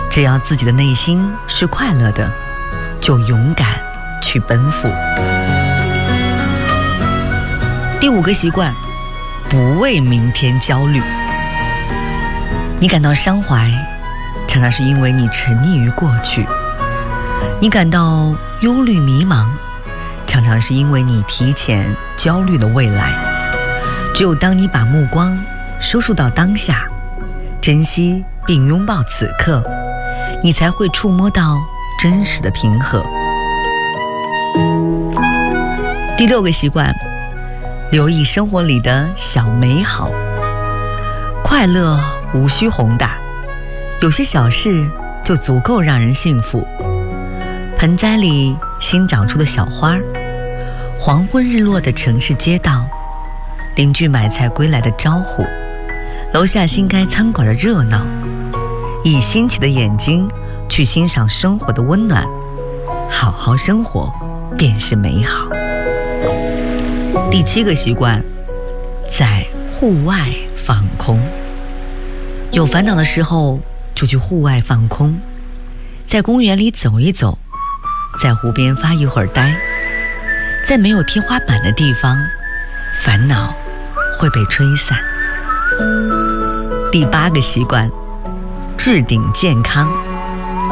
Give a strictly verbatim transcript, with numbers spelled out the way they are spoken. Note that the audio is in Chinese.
只要自己的内心是快乐的，就勇敢去奔赴。第五个习惯，不为明天焦虑。你感到伤怀，常常是因为你沉溺于过去；你感到忧虑迷茫，常常是因为你提前焦虑了未来。只有当你把目光收束到当下，珍惜并拥抱此刻，你才会触摸到真实的平和。第六个习惯，留意生活里的小美好。快乐无需宏大，有些小事就足够让人幸福。盆栽里新长出的小花，黄昏日落的城市街道，邻居买菜归来的招呼，楼下新开餐馆的热闹，以新奇的眼睛去欣赏生活的温暖，好好生活便是美好。第七个习惯，在户外放空。有烦恼的时候就去户外放空，在公园里走一走，在湖边发一会儿呆，在没有天花板的地方，烦恼会被吹散。第八个习惯，置顶健康。